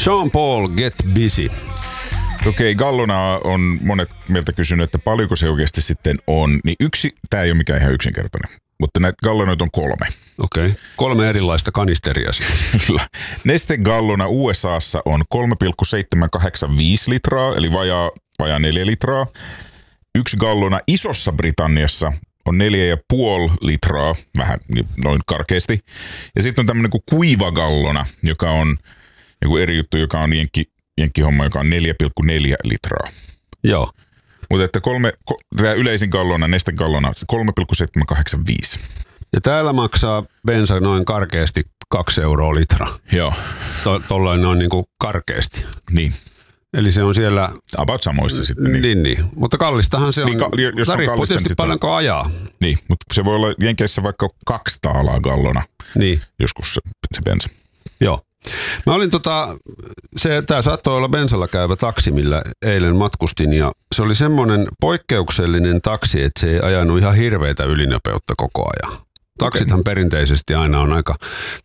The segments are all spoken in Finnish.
Sean Paul, Get Busy. Okei, gallona on monet meiltä kysynyt, että paljonko se oikeasti sitten on. Niin tämä ei ole mikään ihan yksinkertainen, mutta näitä gallonoita on 3. Okei, 3 erilaista kanisteria siis. Kyllä. Neste Gallona USAssa on 3,785 litraa, eli vajaa 4 litraa. 1 gallona Isossa Britanniassa on 4,5 litraa, vähän noin karkeasti. Ja sitten on tämmöinen kuin kuiva gallona, joka on joku eri juttu, joka on jenkkihomma, joka on 4,4 litraa. Joo. Mutta että tämä yleisin gallona, Neste Gallona, 3,785. Ja täällä maksaa bensa noin karkeasti 2 euroa litra. Joo. Tollain noin niin kuin karkeasti. Niin. Eli se on siellä... About samoissa sitten. Niin. Mutta kallistahan se on. Niin, jos on riippuu tietysti paljonko ajaa. Niin, mutta se voi olla Jenkeissä vaikka 2 taalaa gallona. Niin. Joskus se bensa. Joo. Mä olin tää saattoi olla bensalla käyvä taksi, millä eilen matkustin, ja se oli semmoinen poikkeuksellinen taksi, että se ei ajanut ihan hirveitä ylinopeutta koko ajan. Taksithan perinteisesti aina on aika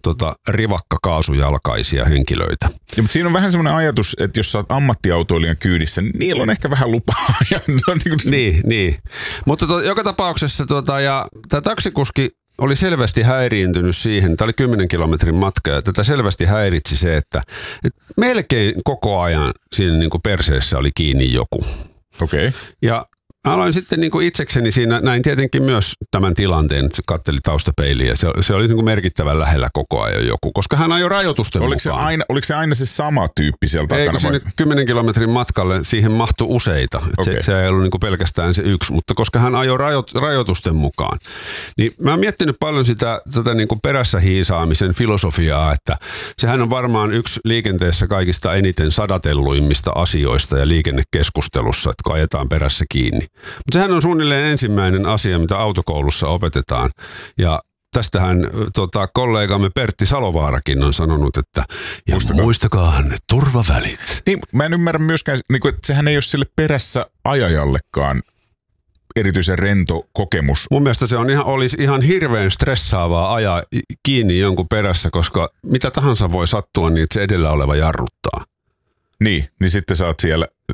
rivakka-kaasujalkaisia henkilöitä. Ja, mutta siinä on vähän semmoinen ajatus, että jos sä oot ammattiautoilijan kyydissä, niin niillä on ehkä vähän lupaa. Niin. Mutta joka tapauksessa ja tämä taksikuski oli selvästi häiriintynyt siihen, tämä oli 10 kilometrin matka, ja tätä selvästi häiritsi se, että melkein koko ajan siinä niin kuin perseessä oli kiinni joku. Okei. Okay. Ja aloin sitten niin kuin itsekseni siinä, näin tietenkin myös tämän tilanteen, että se katseli taustapeiliin, ja se oli niin kuin merkittävän lähellä koko ajan joku, koska hän ajoi rajoitusten mukaan. Oliko se aina se sama tyyppi sieltä takana? Ei, kun sinne 10 kilometrin matkalle siihen mahtui useita. Okay. Se ei ollut niin kuin pelkästään se yksi, mutta koska hän ajoi rajoitusten mukaan, niin mä oon miettinyt paljon tätä niin kuin perässä hiisaamisen filosofiaa, että sehän on varmaan yksi liikenteessä kaikista eniten sadatelluimmista asioista ja liikennekeskustelussa, että kun ajetaan perässä kiinni. Mutta sehän on suunnilleen ensimmäinen asia, mitä autokoulussa opetetaan. Ja tästähän kollegamme Pertti Salovaarakin on sanonut, että muistakaa ne turvavälit. Niin, mä en ymmärrä myöskään, että sehän ei ole sille perässä ajajallekaan erityisen rento kokemus. Mun mielestä se olisi ihan hirveän stressaavaa ajaa kiinni jonkun perässä, koska mitä tahansa voi sattua, niin se edellä oleva jarruttaa. Niin sitten sä oot siellä